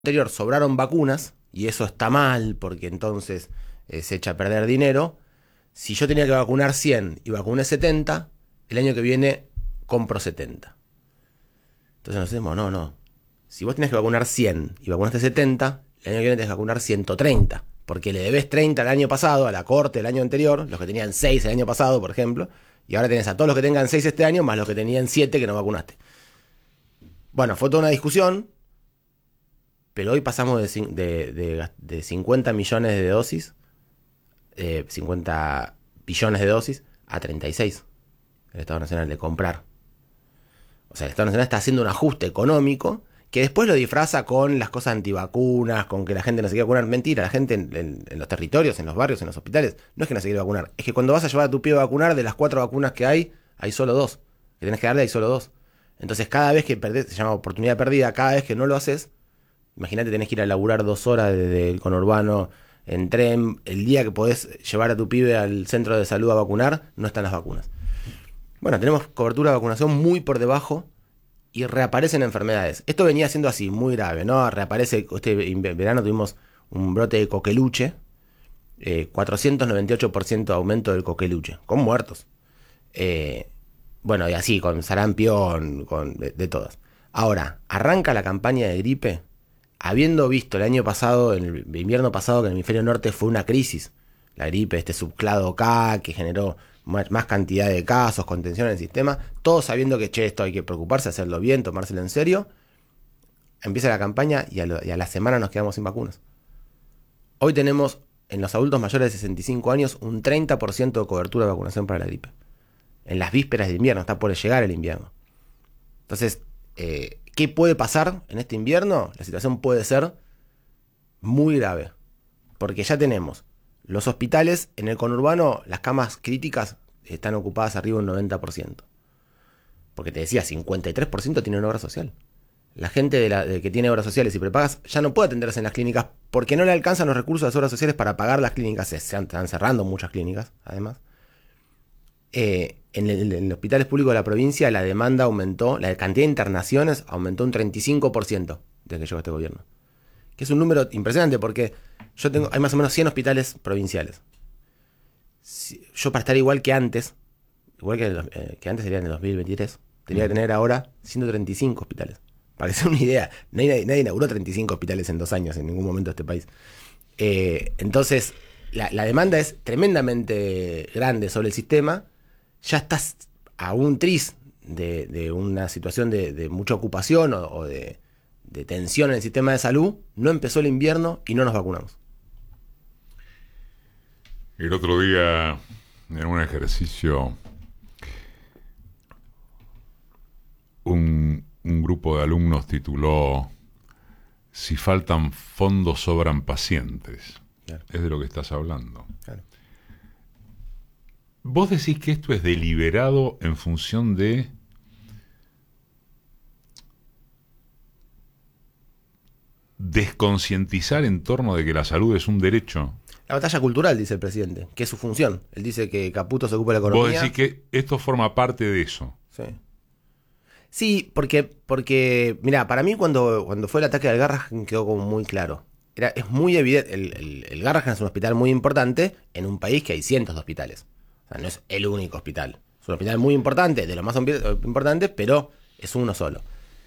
anterior sobraron vacunas, y eso está mal, porque entonces se echa a perder dinero. Si yo tenía que vacunar 100 y vacuné 70, el año que viene compro 70. Entonces nos decimos, no. Si vos tenés que vacunar 100 y vacunaste 70, el año que viene tenés que vacunar 130, porque le debes 30 al año pasado, a la corte del año anterior, los que tenían 6 el año pasado, por ejemplo, y ahora tenés a todos los que tengan 6 este año, más los que tenían 7 que no vacunaste. Bueno, fue toda una discusión, pero hoy pasamos de 50 millones de dosis, 50 billones de dosis, a 36, el Estado Nacional, de comprar. O sea, el Estado Nacional está haciendo un ajuste económico que después lo disfraza con las cosas antivacunas, con que la gente no se quiere vacunar. Mentira, la gente en los territorios, en los barrios, en los hospitales, no es que no se quiere vacunar. Es que cuando vas a llevar a tu pibe a vacunar, de las 4 vacunas que hay solo 2. Que tenés que darle, hay solo 2. Entonces, cada vez que perdés, se llama oportunidad perdida, cada vez que no lo haces, imagínate, tenés que ir a laburar 2 horas desde el conurbano en tren. El día que podés llevar a tu pibe al centro de salud a vacunar, no están las vacunas. Bueno, tenemos cobertura de vacunación muy por debajo y reaparecen enfermedades. Esto venía siendo así, muy grave, ¿no? Reaparece, este verano tuvimos un brote de coqueluche, 498% aumento del coqueluche, con muertos. Bueno, y así, con sarampión, de todas. Ahora, arranca la campaña de gripe, habiendo visto el año pasado, en el invierno pasado, que en el hemisferio norte fue una crisis. La gripe, este subclado K, que generó más cantidad de casos, contención en el sistema, todos sabiendo que, esto hay que preocuparse, hacerlo bien, tomárselo en serio. Empieza la campaña y a la semana nos quedamos sin vacunas. Hoy tenemos en los adultos mayores de 65 años un 30% de cobertura de vacunación para la gripe. En las vísperas de invierno, está por llegar el invierno. Entonces, ¿qué puede pasar en este invierno? La situación puede ser muy grave, porque ya tenemos los hospitales en el conurbano, las camas críticas están ocupadas arriba un 90%. Porque te decía, 53% tiene una obra social. La gente de que tiene obras sociales y prepagas ya no puede atenderse en las clínicas porque no le alcanzan los recursos de las obras sociales para pagar las clínicas. Se están cerrando muchas clínicas, además. En los hospitales públicos de la provincia la demanda aumentó, la cantidad de internaciones aumentó un 35% desde que llegó este gobierno. Que es un número impresionante porque hay más o menos 100 hospitales provinciales. Yo, para estar igual que antes antes sería en el 2023, tenía que tener ahora 135 hospitales. Para que sea una idea, nadie inauguró 35 hospitales en 2 años en ningún momento de este país. Entonces, la demanda es tremendamente grande sobre el sistema. Ya estás a un tris de una situación de mucha ocupación o de tensión en el sistema de salud. No empezó el invierno y no nos vacunamos. El otro día, en un ejercicio, un grupo de alumnos tituló "Si faltan fondos, sobran pacientes". Claro. Es de lo que estás hablando. Claro. ¿Vos decís que esto es deliberado en función de desconcientizar en torno de que la salud es un derecho? La batalla cultural, dice el presidente, que es su función. Él dice que Caputo se ocupa de la economía. ¿Vos decís que esto forma parte de eso? Sí. Sí, porque mirá, para mí cuando fue el ataque al Garrahan quedó como muy claro. Es muy evidente, el Garrahan es un hospital muy importante en un país que hay cientos de hospitales. O sea, no es el único hospital. Es un hospital muy importante, de los más importantes, pero es uno solo.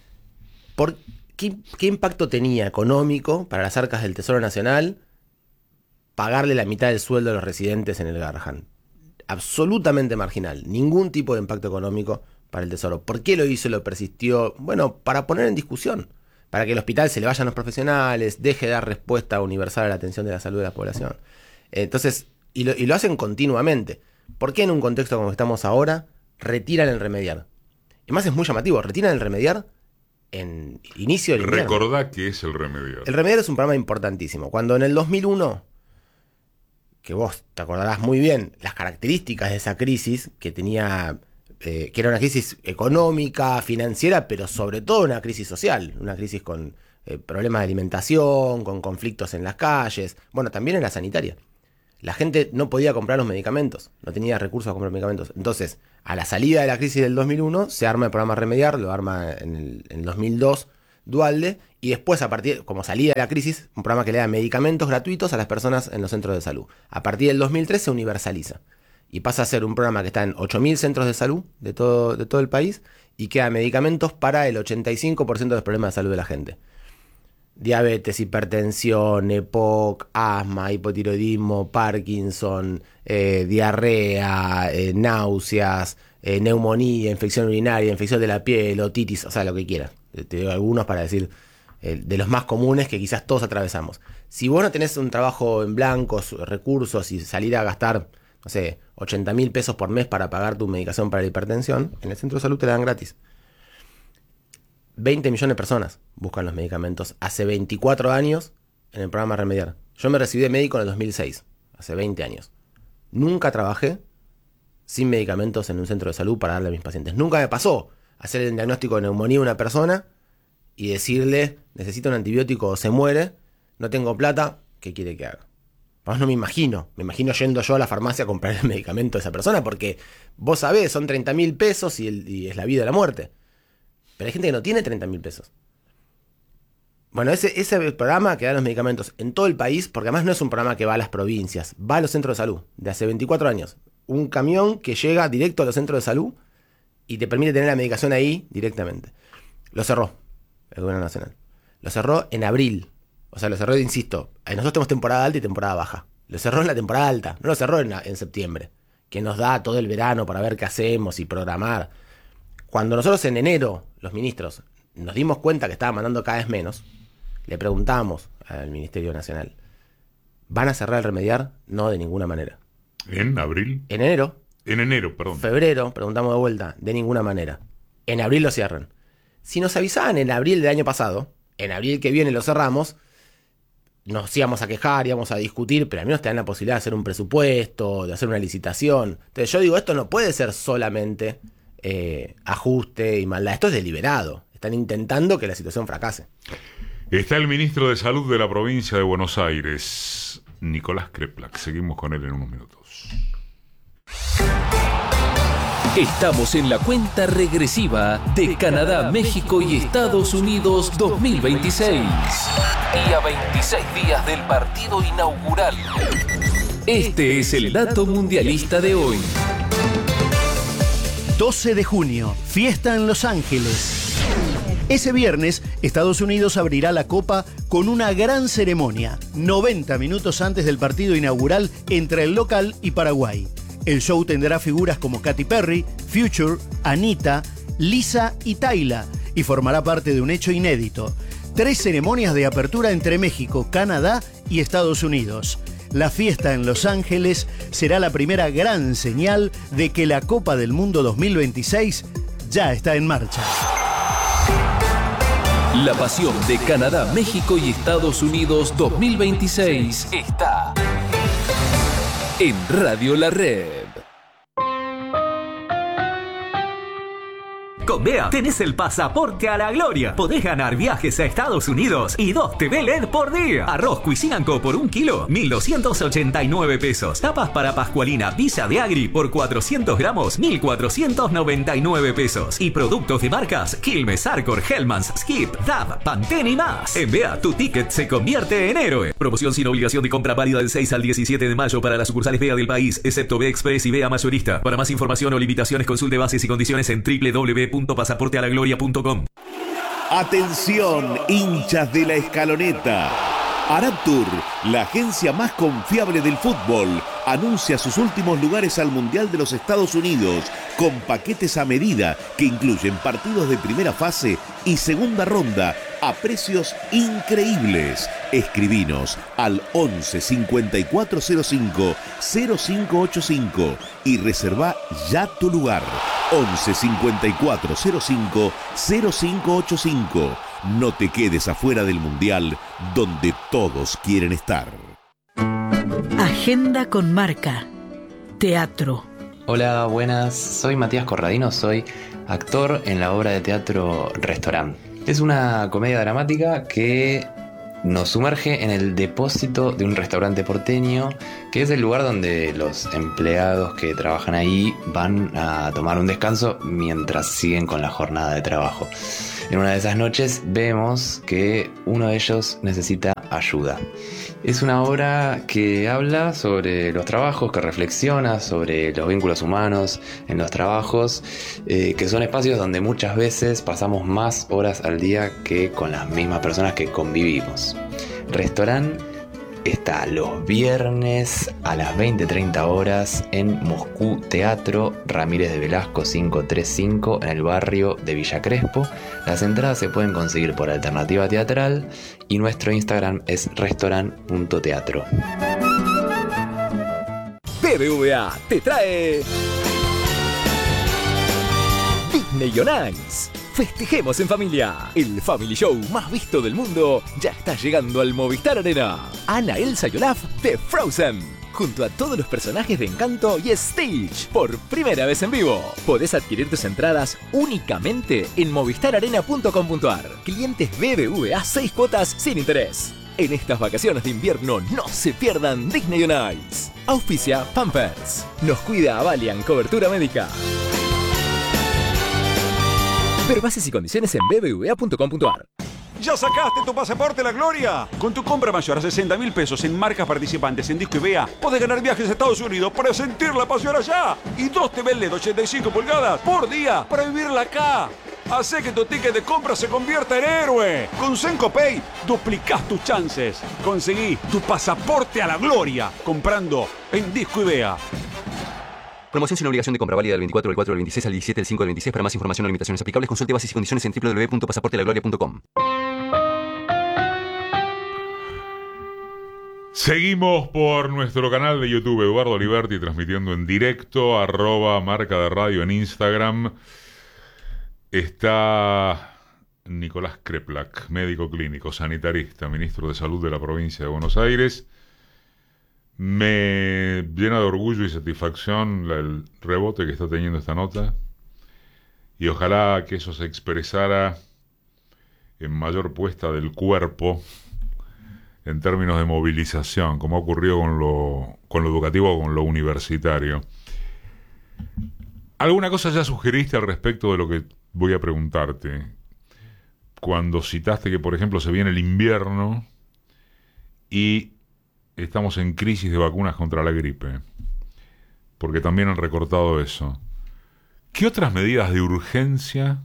¿Qué impacto tenía económico para las arcas del Tesoro Nacional pagarle la mitad del sueldo a los residentes en el Garrahan? Absolutamente marginal. Ningún tipo de impacto económico para el Tesoro. ¿Por qué lo hizo y lo persistió? Bueno, para poner en discusión, para que el hospital se le vayan los profesionales, deje de dar respuesta universal a la atención de la salud de la población. Entonces, y lo hacen continuamente. ¿Por qué en un contexto como estamos ahora retiran el remediar? Y más es muy llamativo, retiran el remediar en inicio del invierno. Recordá qué es el remediar. El remediar es un programa importantísimo. Cuando en el 2001, que vos te acordarás muy bien, las características de esa crisis que tenía, que era una crisis económica, financiera, pero sobre todo una crisis social, una crisis con problemas de alimentación, con conflictos en las calles, bueno, también en la sanitaria. La gente no podía comprar los medicamentos, no tenía recursos a comprar medicamentos. Entonces, a la salida de la crisis del 2001, se arma el programa Remediar, lo arma en el 2002 Dualde, y después, a partir, como salida de la crisis, un programa que le da medicamentos gratuitos a las personas en los centros de salud. A partir del 2003 se universaliza y pasa a ser un programa que está en 8.000 centros de salud de todo el país y que da medicamentos para el 85% de los problemas de salud de la gente. Diabetes, hipertensión, EPOC, asma, hipotiroidismo, Parkinson, diarrea, náuseas, neumonía, infección urinaria, infección de la piel, otitis, o sea, lo que quieras. Te digo algunos para decir de los más comunes que quizás todos atravesamos. Si vos no tenés un trabajo en blanco, recursos y salir a gastar, no sé, 80.000 pesos por mes para pagar tu medicación para la hipertensión, en el centro de salud te la dan gratis. 20 millones de personas buscan los medicamentos hace 24 años en el programa Remediar. Yo me recibí de médico en el 2006, hace 20 años. Nunca trabajé sin medicamentos en un centro de salud para darle a mis pacientes. Nunca me pasó hacer el diagnóstico de neumonía a una persona y decirle, necesita un antibiótico o se muere, no tengo plata, ¿qué quiere que haga? Vos no me imagino yendo yo a la farmacia a comprar el medicamento de esa persona, porque vos sabés, son 30.000 pesos y es la vida o la muerte. Pero hay gente que no tiene 30.000 pesos. Bueno, ese programa que da los medicamentos en todo el país, porque además no es un programa que va a las provincias, va a los centros de salud, de hace 24 años. Un camión que llega directo a los centros de salud y te permite tener la medicación ahí directamente. Lo cerró el gobierno nacional. Lo cerró en abril. O sea, lo cerró, insisto, nosotros tenemos temporada alta y temporada baja. Lo cerró en la temporada alta, no lo cerró en septiembre, que nos da todo el verano para ver qué hacemos y programar. Cuando nosotros en enero, los ministros, nos dimos cuenta que estaba mandando cada vez menos, le preguntamos al Ministerio Nacional, ¿van a cerrar el Remediar? No, de ninguna manera. ¿En abril? En enero. En enero, perdón. Febrero, preguntamos de vuelta, de ninguna manera. En abril lo cierran. Si nos avisaban en abril del año pasado, en abril que viene lo cerramos, nos íbamos a quejar, íbamos a discutir, pero al menos te dan la posibilidad de hacer un presupuesto, de hacer una licitación. Entonces yo digo, esto no puede ser solamente ajuste y maldad, esto es deliberado. Están intentando que la situación fracase. Está el ministro de Salud de la provincia de Buenos Aires, Nicolás Kreplak. Seguimos con él en unos minutos. Estamos en la cuenta regresiva de Canadá, México y Estados Unidos 2026. Y a 26 días del partido inaugural. Este es el dato mundialista de hoy. 12 de junio, fiesta en Los Ángeles. Ese viernes, Estados Unidos abrirá la Copa con una gran ceremonia, 90 minutos antes del partido inaugural entre el local y Paraguay. El show tendrá figuras como Katy Perry, Future, Anita, Lisa y Tayla, y formará parte de un hecho inédito. 3 ceremonias de apertura entre México, Canadá y Estados Unidos. La fiesta en Los Ángeles será la primera gran señal de que la Copa del Mundo 2026 ya está en marcha. La pasión de Canadá, México y Estados Unidos 2026 está en Radio La Red. Con BEA tenés el pasaporte a la gloria. Podés ganar viajes a Estados Unidos y 2 TV LED por día. Arroz Cuisinanco por 1 kilo, 1.289 pesos. Tapas para Pascualina Villa de Agri por 400 gramos, 1.499 pesos. Y productos de marcas Quilmes, Arcor, Hellmann's, Skip, Dab, Pantene y más. En BEA tu ticket se convierte en héroe. Promoción sin obligación de compra válida del 6 al 17 de mayo para las sucursales BEA del país, excepto BEA Express y BEA Mayorista. Para más información o limitaciones consulte bases y condiciones en www.pasaportealagloria.com. Atención, hinchas de la Escaloneta. Araptur, la agencia más confiable del fútbol, anuncia sus últimos lugares al Mundial de los Estados Unidos con paquetes a medida que incluyen partidos de primera fase y segunda ronda a precios increíbles. Escribinos al 11 5405 0585 y reserva ya tu lugar. 11 5405 0585. No te quedes afuera del Mundial, donde todos quieren estar. Agenda con marca. Teatro. Hola, buenas. Soy Matías Corradino, soy actor en la obra de teatro Restaurant. Es una comedia dramática que nos sumerge en el depósito de un restaurante porteño, que es el lugar donde los empleados que trabajan ahí van a tomar un descanso mientras siguen con la jornada de trabajo. En una de esas noches vemos que uno de ellos necesita ayuda. Es una obra que habla sobre los trabajos, que reflexiona sobre los vínculos humanos en los trabajos, que son espacios donde muchas veces pasamos más horas al día que con las mismas personas que convivimos. Restaurant está los viernes a las 20:30 horas en Moscú Teatro, Ramírez de Velasco 535, en el barrio de Villa Crespo. Las entradas se pueden conseguir por Alternativa Teatral y nuestro Instagram es restaurant.teatro. BBVA te trae Disney on Ice. Festejemos en familia. El Family Show más visto del mundo ya está llegando al Movistar Arena. Anna, Elsa y Olaf de Frozen, junto a todos los personajes de Encanto y Stitch, por primera vez en vivo. Podés adquirir tus entradas únicamente en movistararena.com.ar. Clientes BBVA 6 cuotas sin interés. En estas vacaciones de invierno no se pierdan Disney on Ice. Auspicia Pampers. Nos cuida Avalian Cobertura Médica. Ver bases y condiciones en bbva.com.ar. ¿Ya sacaste tu pasaporte a la gloria? Con tu compra mayor a 60.000 pesos en marcas participantes en Disco IBEA, podés ganar viajes a Estados Unidos para sentir la pasión allá. Y 2 TV LED 85 pulgadas por día para vivirla acá. Hacé que tu ticket de compra se convierta en héroe. Con Senco Pay duplicás tus chances. Conseguí tu pasaporte a la gloria comprando en Disco IBEA. Promoción sin obligación de compra, válida del 24 del 4 del 26 al 17 del 5 del 26. Para más información o limitaciones aplicables, consulte bases y condiciones en www.pasaportelagloria.com. Seguimos por nuestro canal de YouTube, Eduardo Liberti, transmitiendo en directo, @marca de radio en Instagram. Está Nicolás Kreplak, médico clínico, sanitarista, ministro de Salud de la provincia de Buenos Aires. Me llena de orgullo y satisfacción el rebote que está teniendo esta nota, y ojalá que eso se expresara en mayor puesta del cuerpo en términos de movilización, como ha ocurrido con lo educativo o con lo universitario. ¿Alguna cosa ya sugeriste al respecto de lo que voy a preguntarte? Cuando citaste que, por ejemplo, se viene el invierno y estamos en crisis de vacunas contra la gripe, porque también han recortado eso. ¿Qué otras medidas de urgencia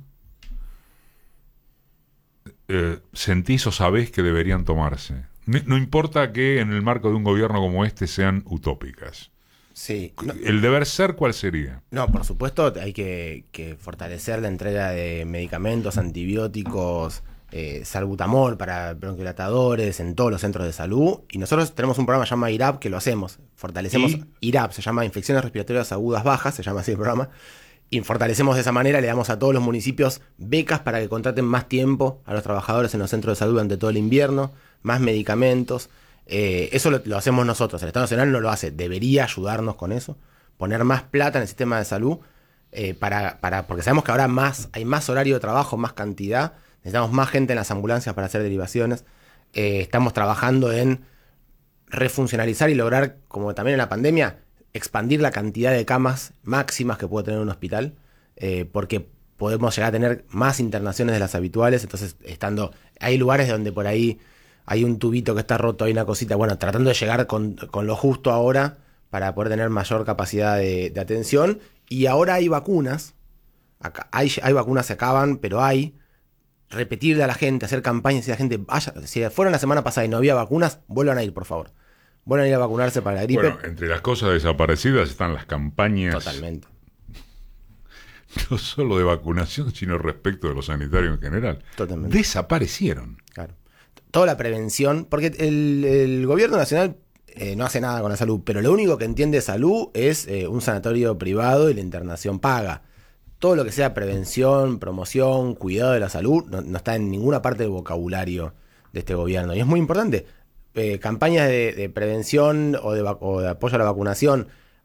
sentís o sabés que deberían tomarse? No importa que en el marco de un gobierno como este sean utópicas. Sí. No, ¿el deber ser cuál sería? No, por supuesto hay que fortalecer la entrega de medicamentos, antibióticos, salbutamol para bronquidilatadores en todos los centros de salud. Y nosotros tenemos un programa que se llama IRAP, que lo hacemos. Fortalecemos IRAP, se llama Infecciones Respiratorias Agudas Bajas, se llama así el programa. Y fortalecemos de esa manera, le damos a todos los municipios becas para que contraten más tiempo a los trabajadores en los centros de salud durante todo el invierno, más medicamentos. Eso lo hacemos nosotros. El Estado Nacional no lo hace, debería ayudarnos con eso, poner más plata en el sistema de salud, porque sabemos que ahora hay más horario de trabajo, más cantidad, necesitamos más gente en las ambulancias para hacer derivaciones. Estamos trabajando en refuncionalizar y lograr, como también en la pandemia, expandir la cantidad de camas máximas que puede tener un hospital, porque podemos llegar a tener más internaciones de las habituales. Entonces, hay lugares donde por ahí hay un tubito que está roto, hay una cosita, bueno, tratando de llegar con lo justo ahora para poder tener mayor capacidad de atención. Y ahora hay vacunas, hay vacunas, se acaban, pero repetirle a la gente, hacer campañas y la gente vaya. Si fueron la semana pasada y no había vacunas, vuelvan a ir, por favor. Vuelvan a ir a vacunarse para la gripe. Bueno, entre las cosas desaparecidas están las campañas. Totalmente. No solo de vacunación, sino respecto de los sanitarios en general. Totalmente. Desaparecieron. Claro. Toda la prevención, porque el gobierno nacional no hace nada con la salud, pero lo único que entiende salud es un sanatorio privado y la internación paga. Todo lo que sea prevención, promoción, cuidado de la salud, no está en ninguna parte del vocabulario de este gobierno. Y es muy importante. Campañas de prevención o de apoyo a la vacunación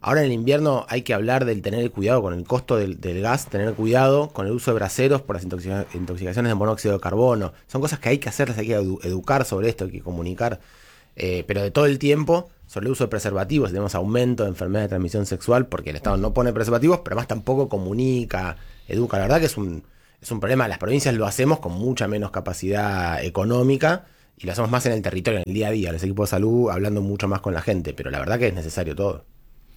Ahora en el invierno hay que hablar del tener cuidado con el costo del gas, tener cuidado con el uso de braseros por las intoxicaciones de monóxido de carbono. Son cosas que hay que hacerlas, hay que educar sobre esto, hay que comunicar. Pero de todo el tiempo, sobre el uso de preservativos, tenemos aumento de enfermedades de transmisión sexual porque el Estado no pone preservativos, pero además tampoco comunica, educa. La verdad que es un problema. Las provincias lo hacemos con mucha menos capacidad económica y lo hacemos más en el territorio, en el día a día, los equipos de salud hablando mucho más con la gente, pero la verdad que es necesario todo.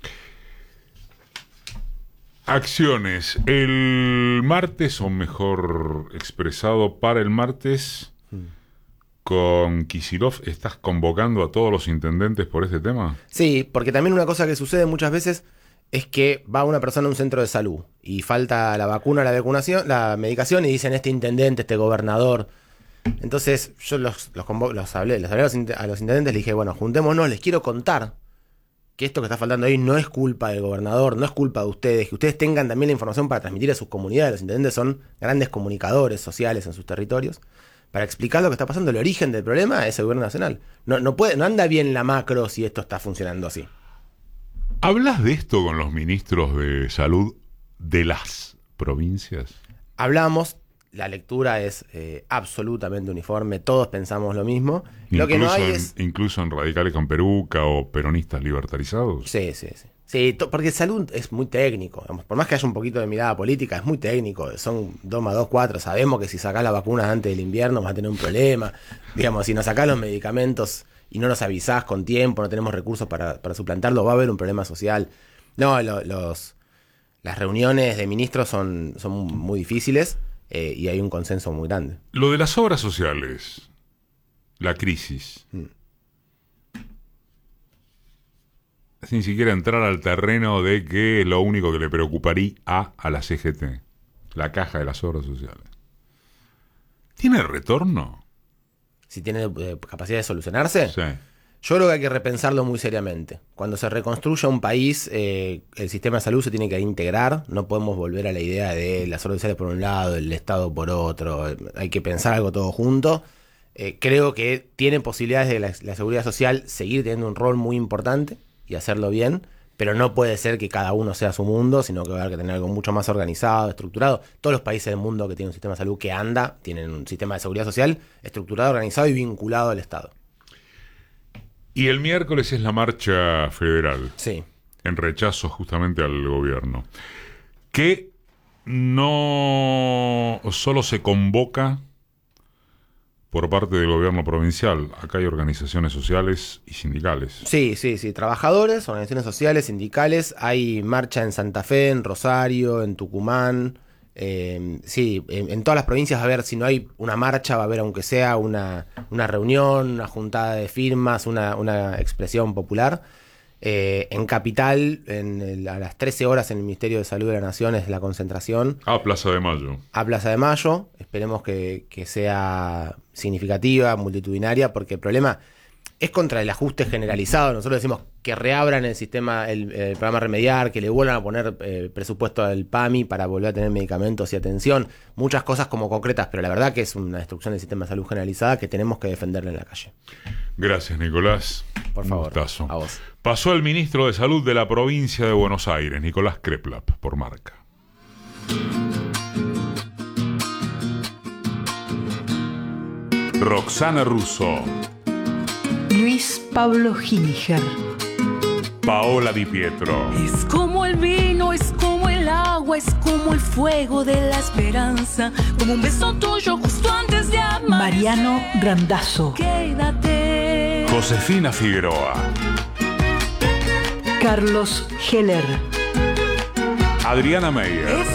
Acciones. El martes, o mejor expresado para el martes, con Kicillof, ¿estás convocando a todos los intendentes por este tema? Sí, porque también una cosa que sucede muchas veces es que va una persona a un centro de salud y falta la vacuna, la medicación, y dicen este intendente, este gobernador. Entonces yo les hablé a los intendentes, les dije, bueno, juntémonos, les quiero contar que esto que está faltando ahí no es culpa del gobernador, no es culpa de ustedes, que ustedes tengan también la información para transmitir a sus comunidades. Los intendentes son grandes comunicadores sociales en sus territorios, para explicar lo que está pasando. El origen del problema es el gobierno nacional. No anda bien la macro si esto está funcionando así. ¿Hablas de esto con los ministros de salud de las provincias? Hablamos. La lectura es absolutamente uniforme, todos pensamos lo mismo. Incluso, lo que no hay es... incluso en radicales con peruca o peronistas libertarizados. Sí. Sí, porque salud es muy técnico. Por más que haya un poquito de mirada política, es muy técnico. Son 2 más 2, 4. Sabemos que si sacás la vacuna antes del invierno vas a tener un problema. Digamos, si nos sacás los medicamentos y no nos avisás con tiempo, no tenemos recursos para suplantarlo, va a haber un problema social. No, las reuniones de ministros son muy difíciles. Y hay un consenso muy grande. Lo de las obras sociales, la crisis, sin siquiera entrar al terreno de que es lo único que le preocuparía a la CGT, la caja de las obras sociales. ¿Tiene retorno? ¿Si tiene capacidad de solucionarse? Sí. Yo creo que hay que repensarlo muy seriamente. Cuando se reconstruya un país, el sistema de salud se tiene que integrar. No podemos volver a la idea de las obras sociales por un lado, el Estado por otro. Hay que pensar algo todo junto. Creo que tiene posibilidades de la seguridad social seguir teniendo un rol muy importante y hacerlo bien, pero no puede ser que cada uno sea su mundo, sino que va a haber que tener algo mucho más organizado, estructurado. Todos los países del mundo que tienen un sistema de salud que anda, tienen un sistema de seguridad social estructurado, organizado y vinculado al Estado. Y el miércoles es la marcha federal. Sí. En rechazo justamente al gobierno. Que no solo se convoca por parte del gobierno provincial. Acá hay organizaciones sociales y sindicales. Sí. Trabajadores, organizaciones sociales, sindicales. Hay marcha en Santa Fe, en Rosario, en Tucumán. En todas las provincias va a haber, si no hay una marcha, va a haber aunque sea una reunión, una juntada de firmas, una expresión popular. En Capital, a las 13 horas en el Ministerio de Salud de la Nación es la concentración. A Plaza de Mayo. A Plaza de Mayo. Esperemos que sea significativa, multitudinaria, porque el problema es contra el ajuste generalizado. Nosotros decimos que reabran el sistema, el programa Remediar, que le vuelvan a poner presupuesto al PAMI para volver a tener medicamentos y atención. Muchas cosas como concretas, pero la verdad que es una destrucción del sistema de salud generalizada que tenemos que defenderla en la calle. Gracias, Nicolás. Por favor, gustazo. A vos. Pasó el ministro de Salud de la provincia de Buenos Aires, Nicolás Kreplap, por Marca. Roxana Russo. Luis Pablo Giniger. Paola Di Pietro. Es como el vino, es como el agua, es como el fuego de la esperanza, como un beso tuyo justo antes de amar. Mariano Randazzo. Quédate. Josefina Figueroa. Carlos Heller. Adriana Meyer. Es